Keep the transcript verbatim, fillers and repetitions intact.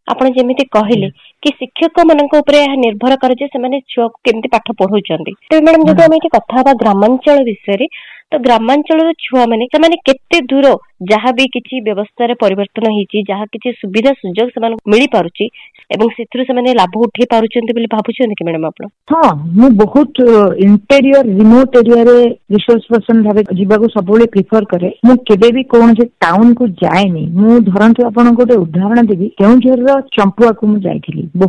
ଆପଣ ଯେମିତି କହିଲେ कि शिक्षक मान निर्भर करे से छुआ को केमती पाठ पढ़ाउछंती। तो मैडम जब हम ये कथा बा ग्रामांचल विषय तो ग्रामांचल छुआ माने से केते दूर जहाँ भी किसी व्यवस्था रे परिवर्तन होईची जहाँ किसी सुविधा सुजोग से मिल पारुची एवं सेथुर से माने लाभ उठे पारुचंती बोली भाबुचंती कि मैडम आपण? हां मु बहुत इंटीरियर रिमोट एरिया रे रिसोर्स पर्सन भाबे जीवा को सबले प्रेफर करे। मु केबे भी कोन से टाउन को जाएनी। मु धरंतु आपण को उदाहरण देबी केउझर रो चंपुआ को मु जाईथिली।